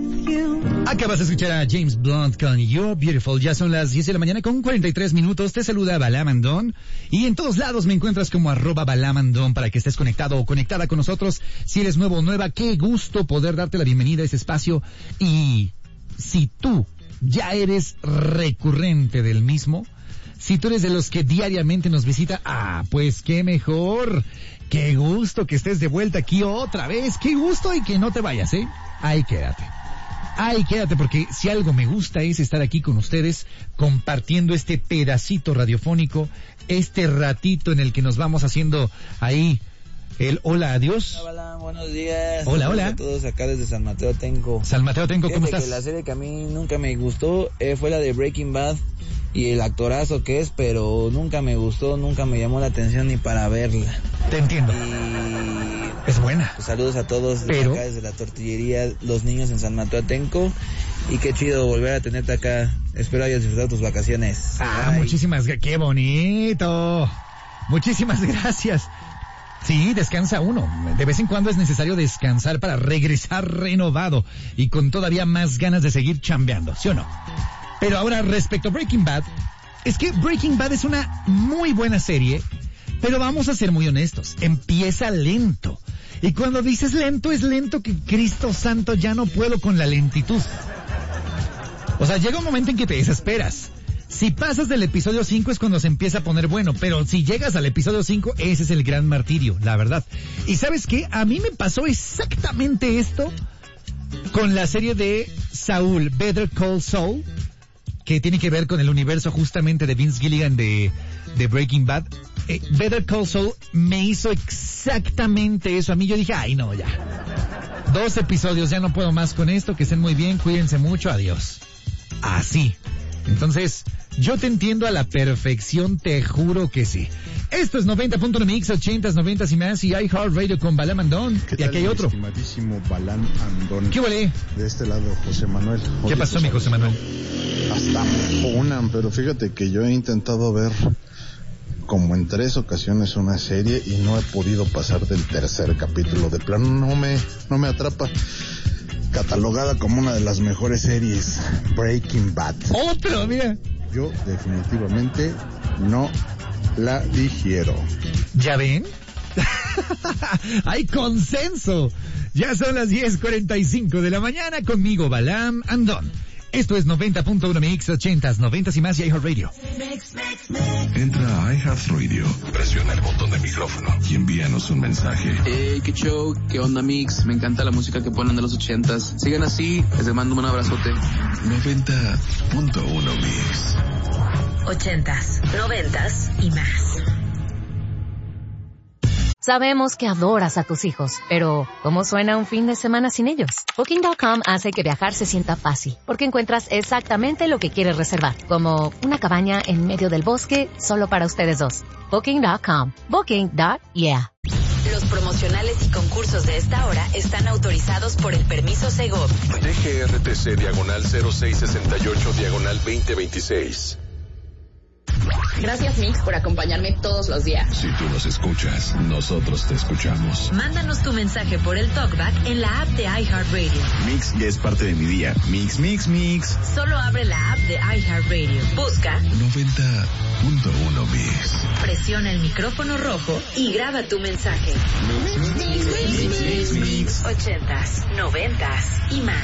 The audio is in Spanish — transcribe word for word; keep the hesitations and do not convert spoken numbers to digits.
Acabas de escuchar a James Blunt con You're Beautiful. Ya son las diez de la mañana con cuarenta y tres minutos. Te saluda Balam Andón. Y en todos lados me encuentras como arroba Balam Andón para que estés conectado o conectada con nosotros. Si eres nuevo o nueva, qué gusto poder darte la bienvenida a este espacio. Y si tú ya eres recurrente del mismo, si tú eres de los que diariamente nos visita, ah, pues qué mejor. Qué gusto que estés de vuelta aquí otra vez. Qué gusto y que no te vayas, ¿eh? Ahí quédate. Ay, quédate, porque si algo me gusta es estar aquí con ustedes compartiendo este pedacito radiofónico, este ratito en el que nos vamos haciendo ahí el hola, adiós. Hola, hola, buenos días. Hola, hola. A todos acá desde San Mateo Atenco. San Mateo Atenco, ¿cómo Fíjate estás? Que la serie que a mí nunca me gustó eh, fue la de Breaking Bad y el actorazo que es, pero nunca me gustó, nunca me llamó la atención ni para verla. Te entiendo. Y es buena. Pues saludos a todos pero... acá desde la tortillería Los Niños en San Mateo Atenco. Y qué chido volver a tenerte acá. Espero hayas disfrutado tus vacaciones. Ah, Ay. muchísimas gracias. Qué bonito. Muchísimas gracias. Sí, descansa uno. De vez en cuando es necesario descansar para regresar renovado y con todavía más ganas de seguir chambeando, ¿sí o no? Pero ahora, respecto a Breaking Bad, es que Breaking Bad es una muy buena serie, pero vamos a ser muy honestos, empieza lento. Y cuando dices lento, es lento que Cristo Santo ya no puedo con la lentitud. O sea, llega un momento en que te desesperas. Si pasas del episodio cinco es cuando se empieza a poner bueno, pero si llegas al episodio cinco, ese es el gran martirio, la verdad. ¿Y sabes qué? A mí me pasó exactamente esto con la serie de Saul, Better Call Saul, que tiene que ver con el universo justamente de Vince Gilligan de, de Breaking Bad. Eh, Better Call Saul me hizo exactamente eso. A mí yo dije, ay no, ya. Dos episodios, ya no puedo más con esto, que estén muy bien, cuídense mucho, adiós. Así. Entonces, yo te entiendo a la perfección, te juro que sí. Esto es noventa punto uno Mix, ochentas, noventas y más, y iHeartRadio con Balam Andón. Y aquí hay otro. Estimadísimo Balam Andón. ¿Qué huele? De este lado, José Manuel. ¿Qué Oye, pasó, mi José Manuel? Hasta me funan, pero fíjate que yo he intentado ver como en tres ocasiones una serie y no he podido pasar del tercer capítulo. De plano no me, no me atrapa. Catalogada como una de las mejores series, Breaking Bad. ¡Otro, mira! Yo definitivamente no la digiero. ¿Ya ven? ¡Hay consenso! Ya son las diez cuarenta y cinco de la mañana conmigo, Balam Andón. Esto es noventa punto uno Mix, ochentas, noventas y más y iHeartRadio. Entra a iHeartRadio, presiona el botón de micrófono y envíanos un mensaje. Hey, qué show, qué onda Mix, me encanta la música que ponen de los ochentas. Sigan así, les mando un abrazote. noventa punto uno Mix. Ochentas, noventas y más. Sabemos que adoras a tus hijos, pero ¿cómo suena un fin de semana sin ellos? Booking punto com hace que viajar se sienta fácil, porque encuentras exactamente lo que quieres reservar, como una cabaña en medio del bosque solo para ustedes dos. Booking punto com. Booking. Yeah. Los promocionales y concursos de esta hora están autorizados por el permiso Segov. D G R T C diagonal cero seis sesenta y ocho diagonal veinte veintiséis. Gracias Mix por acompañarme todos los días. Si tú nos escuchas, nosotros te escuchamos. Mándanos tu mensaje por el TalkBack en la app de iHeartRadio. Mix ya es parte de mi día. Mix, mix, mix. Solo abre la app de iHeartRadio. Busca noventa punto uno Mix. Presiona el micrófono rojo y graba tu mensaje. Mix, mix, mix, mix, mix, mix. Ochentas, noventas y más.